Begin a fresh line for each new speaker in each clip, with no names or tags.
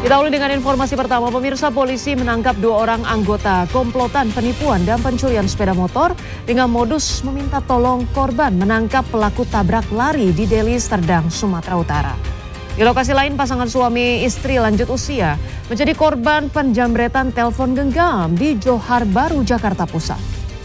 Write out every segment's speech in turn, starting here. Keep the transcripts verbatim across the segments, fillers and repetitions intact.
Kita awali dengan informasi pertama, pemirsa. Polisi menangkap dua orang anggota komplotan penipuan dan pencurian sepeda motor dengan modus meminta tolong korban menangkap pelaku tabrak lari di Deli Serdang, Sumatera Utara. Di lokasi lain, pasangan suami istri lanjut usia menjadi korban penjamretan telepon genggam di Johar Baru, Jakarta Pusat.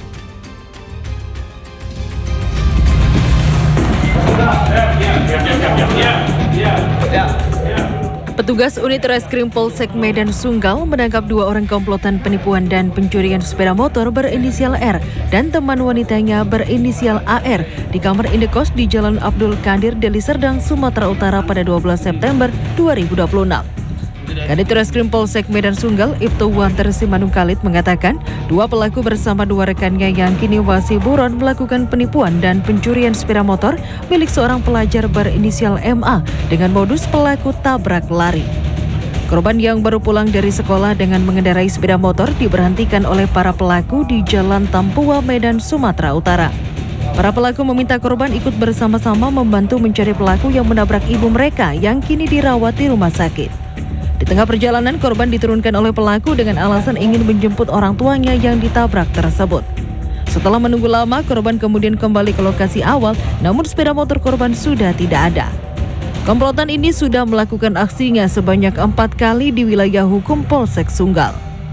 Petugas unit Reskrim Polsek Medan Sunggal menangkap dua orang komplotan penipuan dan pencurian sepeda motor berinisial R dan teman wanitanya berinisial A R di kamar indekos di Jalan Abdul Qadir, Deli Serdang, Sumatera Utara pada dua belas September dua ribu dua puluh enam. Kadit Reskrim Polsek Medan Sunggal, Ibtu Wanter Simanung Khalid mengatakan dua pelaku bersama dua rekannya yang kini masih buron melakukan penipuan dan pencurian sepeda motor milik seorang pelajar berinisial M A dengan modus pelaku tabrak lari. Korban yang baru pulang dari sekolah dengan mengendarai sepeda motor diberhentikan oleh para pelaku di Jalan Tampua, Medan, Sumatera Utara. Para pelaku meminta korban ikut bersama-sama membantu mencari pelaku yang menabrak ibu mereka yang kini dirawat di rumah sakit. Di tengah perjalanan, korban diturunkan oleh pelaku dengan alasan ingin menjemput orang tuanya yang ditabrak tersebut. Setelah menunggu lama, korban kemudian kembali ke lokasi awal, namun sepeda motor korban sudah tidak ada. Komplotan ini sudah melakukan aksinya sebanyak empat kali di wilayah hukum Polsek Sunggal.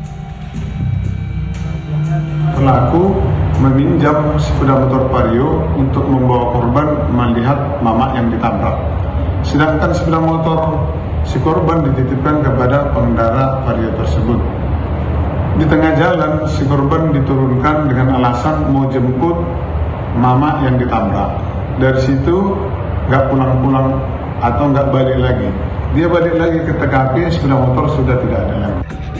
Pelaku meminjam sepeda motor Vario untuk membawa korban melihat mama yang ditabrak. Sedangkan sepeda motor si korban dititipkan kepada pengendara Vario tersebut. Di tengah jalan, si korban diturunkan dengan alasan mau jemput mama yang ditabrak. Dari situ nggak pulang-pulang atau nggak balik lagi. Dia balik lagi ke T K P, sepeda motor sudah tidak ada lagi.